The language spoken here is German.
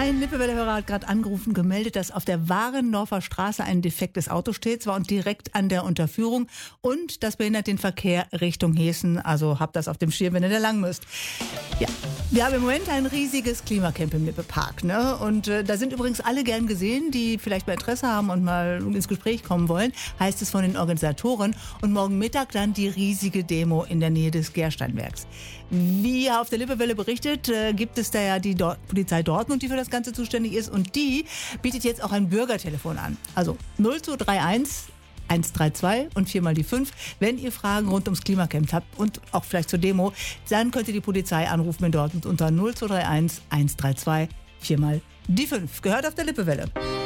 Ein Lippewelle-Hörer hat gerade angerufen, gemeldet, dass auf der Warendorfer Straße ein defektes Auto steht, zwar und direkt an der Unterführung, und das behindert den Verkehr Richtung Hessen. Also habt das auf dem Schirm, wenn ihr da lang müsst. Ja. Wir haben im Moment ein riesiges Klimacamp im Lippe-Park, ne? Und da sind übrigens alle gern gesehen, die vielleicht mal Interesse haben und mal ins Gespräch kommen wollen, heißt es von den Organisatoren. Und morgen Mittag dann die riesige Demo in der Nähe des Gersteinwerks. Wie auf der Lippewelle berichtet, gibt es da ja die Polizei Dortmund, die für das Ganze zuständig ist. Und die bietet jetzt auch ein Bürgertelefon an. Also 0231 132 und 4 mal die 5. Wenn ihr Fragen rund ums Klimacamp habt und auch vielleicht zur Demo, dann könnt ihr die Polizei anrufen in Dortmund unter 0231 132 4 mal die 5. Gehört auf der Lippewelle.